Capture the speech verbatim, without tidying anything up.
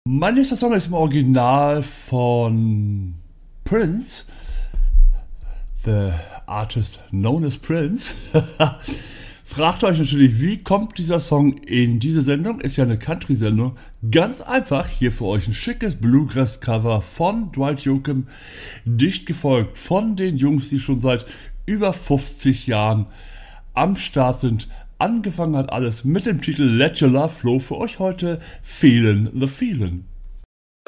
Mein nächster Song ist im Original von Prince, the artist known as Prince. Fragt euch natürlich, wie kommt dieser Song in diese Sendung? Ist ja eine Country-Sendung. Ganz einfach, hier für euch ein schickes Bluegrass-Cover von Dwight Yoakam, dicht gefolgt von den Jungs, die schon seit über fünfzig Jahren am Start sind. Angefangen hat alles mit dem Titel Let Your Love Flow. Für euch heute Feelin' the Feelin'.